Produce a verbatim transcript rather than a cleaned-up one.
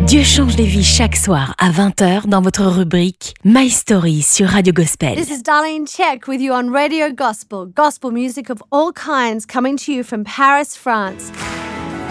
Dieu change les vies chaque soir à vingt heures dans votre rubrique My Story sur Radio Gospel. This is Darlene Check with you on Radio Gospel. Gospel music of all kinds coming to you from Paris, France.